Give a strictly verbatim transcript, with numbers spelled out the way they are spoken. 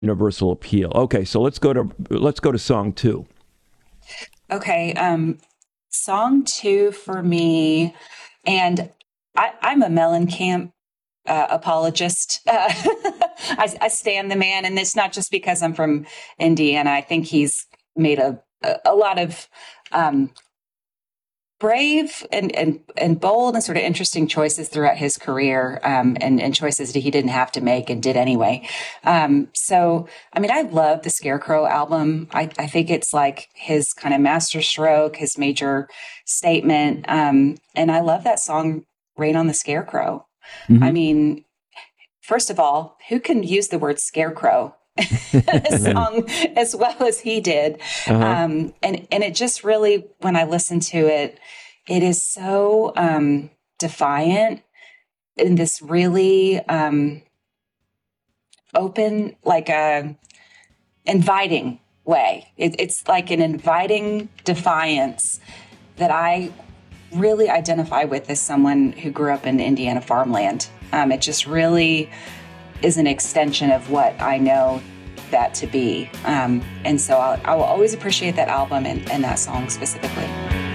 universal appeal. Okay, so let's go to let's go to song two. Okay, um, song two for me, and I, I'm a Mellencamp uh, apologist. Uh, I, I stand the man, and it's not just because I'm from Indiana. I think he's made a a, a lot of um, brave and, and and bold and sort of interesting choices throughout his career, um, and, and choices that he didn't have to make and did anyway. Um, so, I mean, I love the Scarecrow album. I, I think it's like his kind of masterstroke, his major statement. Um, and I love that song, Rain on the Scarecrow. I Mm-hmm. mean, first of all, who can use the word scarecrow in a song as well as he did? Uh-huh. Um, and, and it just really, when I listen to it, it is so um, defiant in this really um, open, like a inviting way. It, it's like an inviting defiance that I really identify with as someone who grew up in Indiana farmland. Um, it just really is an extension of what I know that to be. Um, and so I'll, I will always appreciate that album and, and that song specifically.